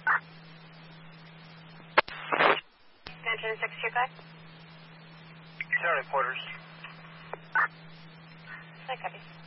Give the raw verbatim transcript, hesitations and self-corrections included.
Extension six two five. Sorry, Porters. I copy.